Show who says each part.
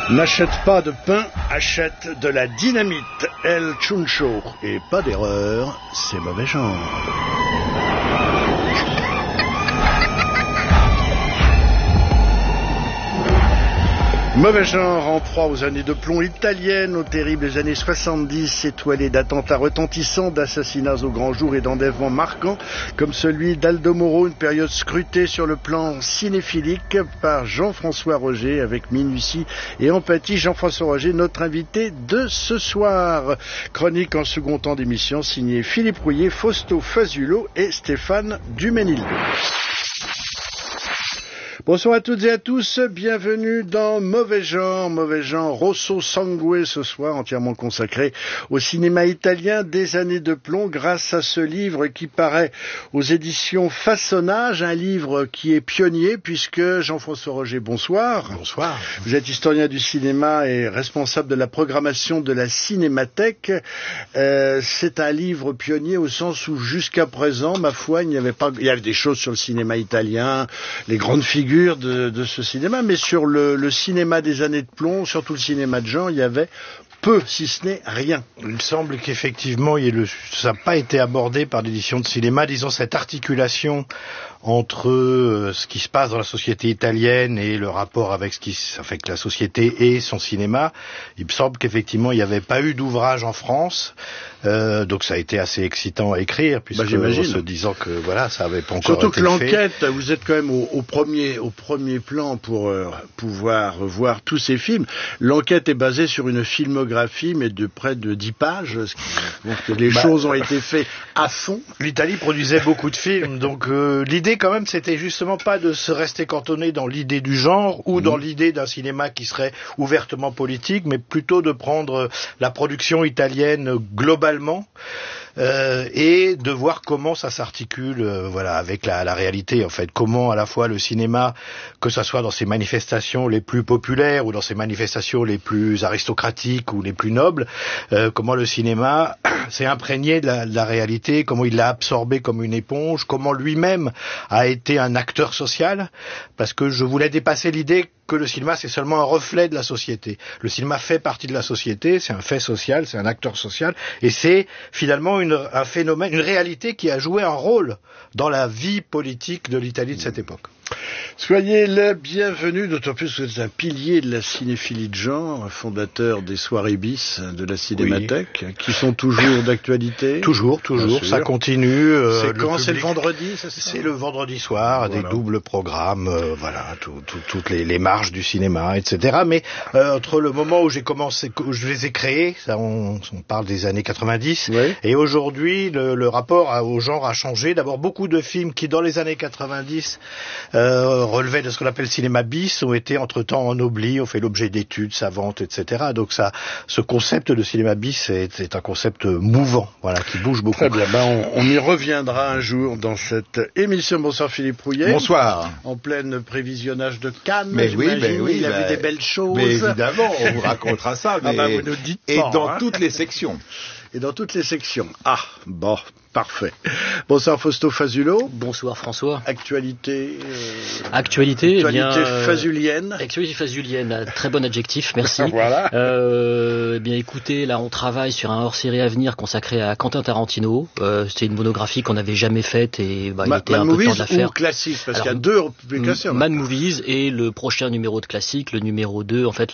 Speaker 1: N'achète pas de pain, achète de la dynamite. El Chuncho. Et pas d'erreur, c'est mauvais genre. Mauvais genre en proie aux années de plomb italiennes, aux terribles années 70, étoilées d'attentats retentissants, d'assassinats au grand jour et d'enlèvements marquants, comme celui d'Aldo Moro, une période scrutée sur le plan cinéphilique par Jean-François Roger, avec minutie et empathie. Jean-François Roger, notre invité de ce soir. Chronique en second temps d'émission, signée Philippe Rouillet, Fausto Fazulo et Stéphane Duménil. Bonsoir à toutes et à tous, bienvenue dans Mauvais genre, Rosso Sangue ce soir, entièrement consacré au cinéma italien des années de plomb, grâce à ce livre qui paraît aux éditions Façonnage, un livre qui est pionnier, puisque Jean-François Roger, bonsoir.
Speaker 2: Bonsoir.
Speaker 1: Vous êtes historien du cinéma et responsable de la programmation de la Cinémathèque. C'est un livre pionnier au sens où jusqu'à présent, ma foi, il y avait des choses sur le cinéma italien, les grandes figures de ce cinéma, mais sur le cinéma des années de plomb, surtout le cinéma de genre, il y avait peu, si ce n'est rien.
Speaker 2: Il me semble qu'effectivement, ça n'a pas été abordé par l'édition de cinéma, disons cette articulation entre ce qui se passe dans la société italienne et le rapport avec avec la société et son cinéma. Il me semble qu'effectivement, il n'y avait pas eu d'ouvrage en France, donc ça a été assez excitant à écrire, puisque en se disant que voilà, ça avait pas encore
Speaker 1: surtout
Speaker 2: été
Speaker 1: que l'enquête,
Speaker 2: fait.
Speaker 1: vous êtes quand même au premier plan pour pouvoir voir tous ces films. L'enquête est basée sur une filmographie, mais de près de 10 pages. Donc les choses ont été faites à fond.
Speaker 2: L'Italie produisait beaucoup de films, donc l'idée quand même, c'était justement pas de se rester cantonné dans l'idée du genre ou dans l'idée d'un cinéma qui serait ouvertement politique, mais plutôt de prendre la production italienne globalement et de voir comment ça s'articule avec la réalité, en fait. Comment à la fois le cinéma, que ça soit dans ses manifestations les plus populaires ou dans ses manifestations les plus aristocratiques ou les plus nobles, comment le cinéma s'est imprégné de la réalité, comment il l'a absorbé comme une éponge, comment lui-même a été un acteur social, parce que je voulais dépasser l'idée que le cinéma, c'est seulement un reflet de la société. Le cinéma fait partie de la société, c'est un fait social, c'est un acteur social, et c'est finalement un phénomène, une réalité qui a joué un rôle dans la vie politique de l'Italie de cette époque.
Speaker 1: Soyez le bienvenu, d'autant plus que vous êtes un pilier de la cinéphilie de genre, un fondateur des soirées bis de la Cinémathèque, qui sont toujours d'actualité.
Speaker 2: Toujours, ça continue.
Speaker 1: C'est quand? C'est le vendredi, c'est ça?
Speaker 2: C'est le vendredi soir, des doubles programmes, toutes les marges du cinéma, etc. Mais entre le moment où où je les ai créés, ça, on parle des années 90, oui. Et aujourd'hui, le rapport au genre a changé. D'abord, beaucoup de films qui, dans les années 90, relevaient de ce qu'on appelle cinéma bis, ont été entre-temps ennoblis, ont fait l'objet d'études savantes, etc. Donc ce concept de cinéma bis est un concept mouvant, qui bouge beaucoup.
Speaker 1: Très bien, on y reviendra un jour dans cette émission. Bonsoir Philippe Rouillet.
Speaker 3: Bonsoir.
Speaker 1: En plein prévisionnage de Cannes,
Speaker 3: mais oui,
Speaker 1: il a vu des belles choses.
Speaker 3: Mais évidemment, on vous racontera ça. Mais
Speaker 1: vous nous dites pas,
Speaker 3: et dans toutes les sections.
Speaker 1: Et dans toutes les sections. Ah, bon, parfait. Bonsoir Fausto Fazulo.
Speaker 4: Bonsoir François.
Speaker 1: Actualité
Speaker 4: fazulienne.
Speaker 1: Actualité
Speaker 4: fazulienne, très bon adjectif, merci.
Speaker 1: Voilà.
Speaker 4: Bien écoutez, là on travaille sur un hors-série à venir consacré à Quentin Tarantino. C'est une monographie qu'on n'avait jamais faite et il était un peu temps de la faire.
Speaker 1: Ou classique, parce qu'il y a deux publications.
Speaker 4: Mad Movies et le prochain numéro de classique, le numéro 2, en fait